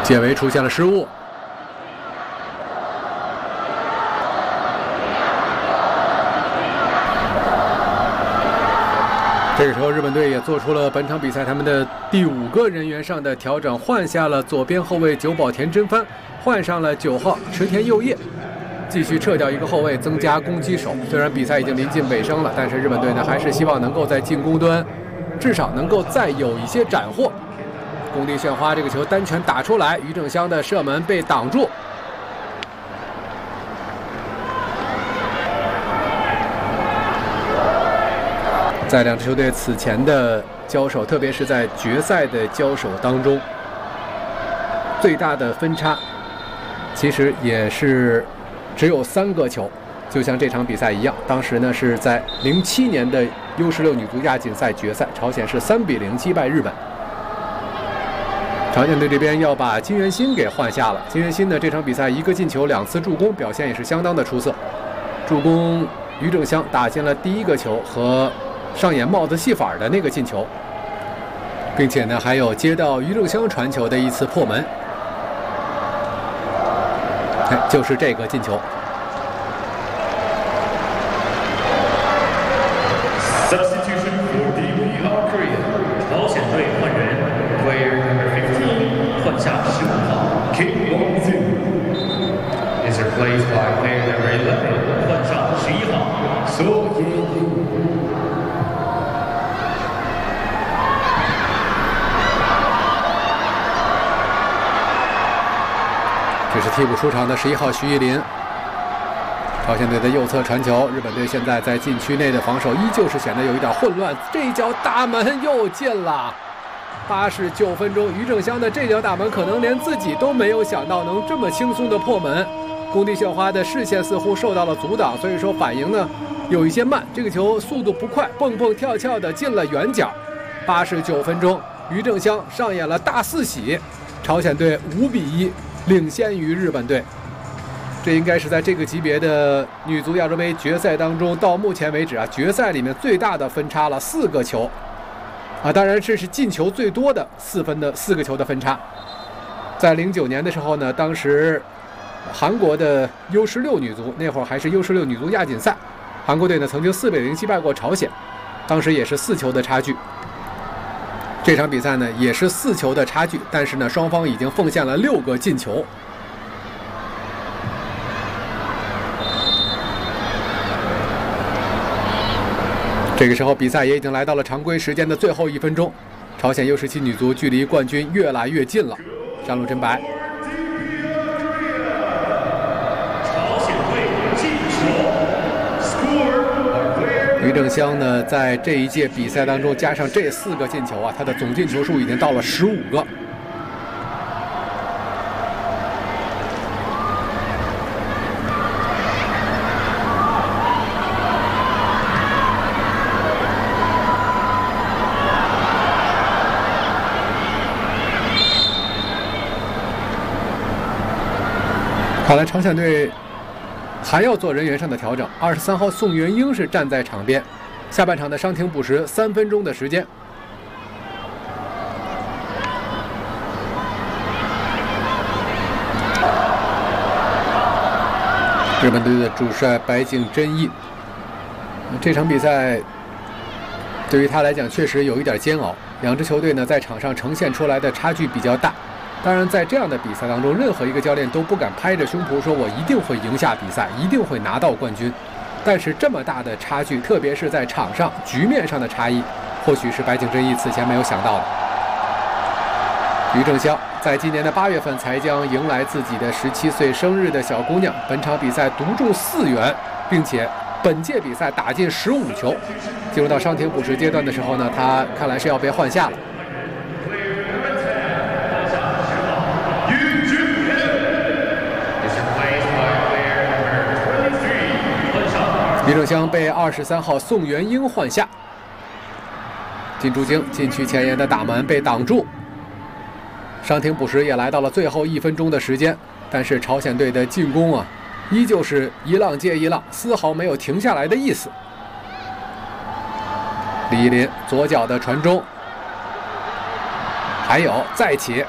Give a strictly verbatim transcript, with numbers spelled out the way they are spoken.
解围出现了失误。这个时候，日本队也做出了本场比赛他们的第五个人员上的调整，换下了左边后卫久保田真帆，换上了九号池田佑业，继续撤掉一个后卫，增加攻击手。虽然比赛已经临近尾声了，但是日本队呢还是希望能够在进攻端至少能够再有一些斩获。工地炫花这个球单拳打出来，于正香的射门被挡住。在两支球队此前的交手，特别是在决赛的交手当中，最大的分差其实也是只有三个球，就像这场比赛一样。当时呢是在零七年的 U 十六女足亚锦赛决赛，朝鲜是三比零击败日本。朝鲜队这边要把金元欣给换下了。金元欣呢这场比赛一个进球两次助攻，表现也是相当的出色。助攻于正香打进了第一个球和上演帽子戏法的那个进球，并且呢还有接到于正香传球的一次破门，哎，就是这个进球。 Substitution for D V R Korea， 朝鲜队换人 ，Player number fifteen 换下十五号 Kim Won-soo is replaced by Player number eleven 换上十一号 So Ye-in。 这是替补出场的十一号徐艺林。朝鲜队的右侧传球，日本队现在在禁区内的防守依旧是显得有一点混乱。这一脚大门又进了。八十九分钟，于正香的这脚大门可能连自己都没有想到能这么轻松的破门。工地炫花的视线似乎受到了阻挡，所以说反应呢有一些慢。这个球速度不快，蹦蹦跳跳的进了远角。八十九分钟，于正香上演了大四喜，朝鲜队五比一。领先于日本队，这应该是在这个级别的女足亚洲杯决赛当中，到目前为止啊，决赛里面最大的分差了四个球，啊，当然这是进球最多的四分的四个球的分差。在零九年的时候呢，当时韩国的 U 十六女足那会儿还是 U 十六女足亚锦赛，韩国队呢曾经四比零击败过朝鲜，当时也是四球的差距。这场比赛呢也是四球的差距，但是呢双方已经奉献了六个进球。这个时候比赛也已经来到了常规时间的最后一分钟，朝鲜 U 十七女足距离冠军越来越近了。张路真白。于正香呢，在这一届比赛当中加上这四个进球啊，他的总进球数已经到了十五个。看来朝鲜队还要做人员上的调整。二十三号宋元英是站在场边，下半场的伤停补时三分钟的时间。日本队的主帅白井真义，这场比赛对于他来讲确实有一点煎熬。两支球队呢在场上呈现出来的差距比较大。当然，在这样的比赛当中，任何一个教练都不敢拍着胸脯说我一定会赢下比赛，一定会拿到冠军。但是这么大的差距，特别是在场上局面上的差异，或许是白井真义此前没有想到的。于正香在今年的八月份才将迎来自己的十七岁生日的小姑娘，本场比赛独中四元，并且本届比赛打进十五球。进入到伤停补时阶段的时候呢，她看来是要被换下了。于正香被二十三号宋元英换下，进驻京禁区前沿的打门被挡住。伤停补时也来到了最后一分钟的时间，但是朝鲜队的进攻啊，依旧是一浪接一浪，丝毫没有停下来的意思。李依林左脚的传中，还有再起。